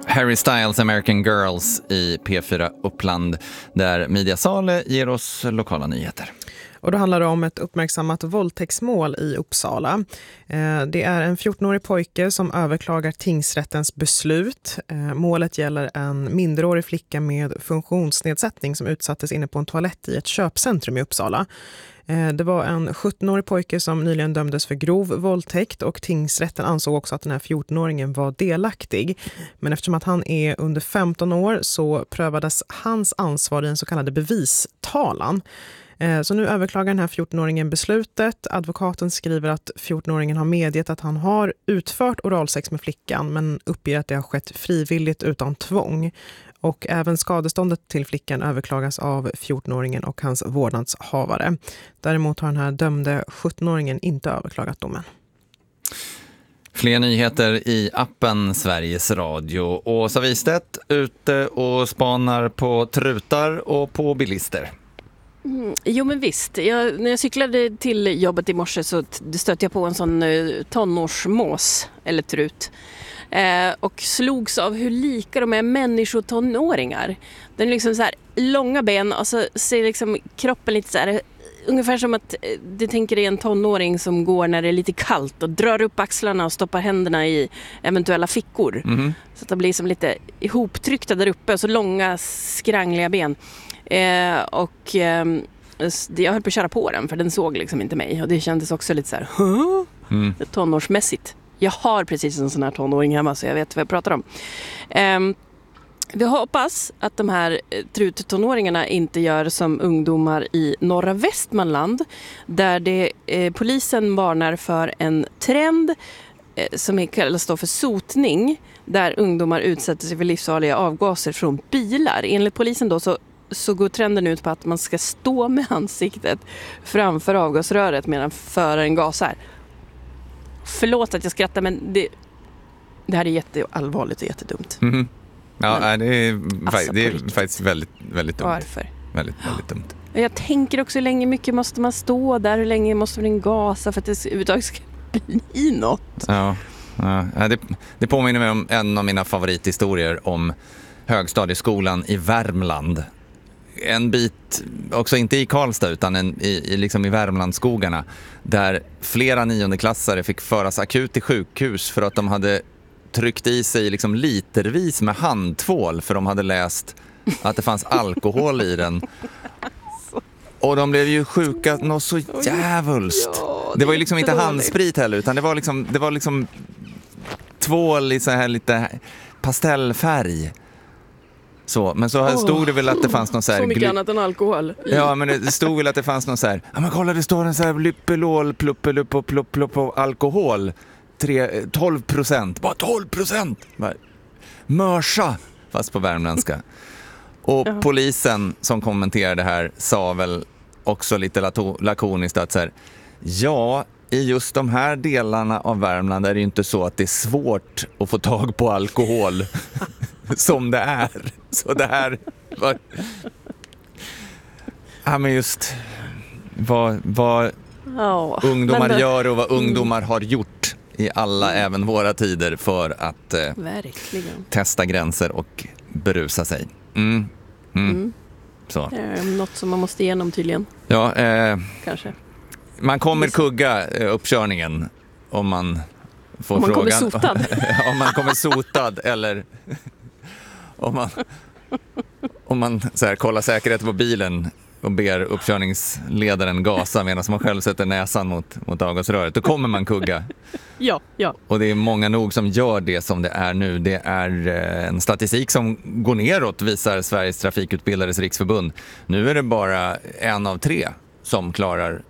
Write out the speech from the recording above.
Harry Styles American Girls i P4 Uppland, där Media Sale ger oss lokala nyheter. Och då handlar det om ett uppmärksammat våldtäktsmål i Uppsala. Det är en 14-årig pojke som överklagar tingsrättens beslut. Målet gäller en minderårig flicka med funktionsnedsättning som utsattes inne på en toalett i ett köpcentrum i Uppsala. Det var en 17-årig pojke som nyligen dömdes för grov våldtäkt, och tingsrätten ansåg också att den här 14-åringen var delaktig. Men eftersom att han är under 15 år så prövades hans ansvar i en så kallad bevistalan. Så nu överklagar den här 14-åringen beslutet. Advokaten skriver att 14-åringen har medgett att han har utfört oralsex med flickan, men uppger att det har skett frivilligt utan tvång. Och även skadeståndet till flickan överklagas av 14-åringen och hans vårdnadshavare. Däremot har den här dömde 17-åringen inte överklagat domen. Fler nyheter i appen Sveriges Radio. Åsa Wistedt ute och spanar på trutar och på bilister. Jo men visst, när jag cyklade till jobbet i morse så stötte jag på en sån tonårsmås eller trut. Och slogs av hur lika de är människotonåringar. Den är liksom så här långa ben och så ser liksom kroppen lite så här, ungefär som att du tänker dig en tonåring som går när det är lite kallt och drar upp axlarna och stoppar händerna i eventuella fickor. Mm. Så att de blir som lite ihoptryckta där uppe och så långa skrangliga ben. Jag höll på att köra på den för den såg liksom inte mig, och det kändes också lite så här tonårsmässigt. Jag har precis en sån här tonåring hemma så jag vet vad jag pratar om. Vi hoppas att de här truttonåringarna inte gör som ungdomar i norra Västmanland, där polisen varnar för en trend som kallas då för sotning, där ungdomar utsätter sig för livsfarliga avgaser från bilar. Enligt polisen då så går trenden ut på att man ska stå med ansiktet framför avgasröret medan föraren gasar. Förlåt att jag skrattar, men det här är jätteallvarligt och jättedumt. Mm. Ja, det är faktiskt väldigt, väldigt dumt. Varför? Väldigt, väldigt dumt. Jag tänker också, hur länge mycket måste man stå där? Hur länge måste man gasa för att det överhuvudtaget ska bli något? Ja, det påminner mig om en av mina favorithistorier om högstadieskolan i Värmland. En bit, också inte i Karlstad utan liksom i Värmlandsskogarna, där flera niondeklassare fick föras akut till sjukhus för att de hade tryckt i sig liksom litervis med handtvål för de hade läst att det fanns alkohol i den. Och de blev ju sjuka något så jävulst. Ja, det var ju liksom inte handsprit heller, utan det var liksom tvål i så här lite pastellfärg. Så, men så stod det väl att det fanns någon så här... Så mycket annat än alkohol. Ja, men det stod väl att det fanns någon så här... Ja, men kolla, det står en så här lyppelål, pluppelupp och plopp och alkohol. 12%. Bara 12%! Mörsa! Fast på värmländska. Och polisen som kommenterade det här sa väl också lite lakoniskt att så här... Ja, i just de här delarna av Värmland är det ju inte så att det är svårt att få tag på alkohol som det är. Så det här var... Ja, men just vad ungdomar gör och vad ungdomar har gjort i alla, även våra tider, för att testa gränser och berusa sig. Så. Det är något som man måste igenom tydligen. Ja, kanske. Man kommer kugga uppkörningen om man får frågan. Kommer sotad. Om man kommer sotad eller om man så här, kollar säkerheten på bilen och ber uppkörningsledaren gasa medan man själv sätter näsan mot avgasröret. Då kommer man kugga. Ja. Och det är många nog som gör det som det är nu. Det är en statistik som går neråt, visar Sveriges trafikutbildares riksförbund. Nu är det bara 1 av 3 som klarar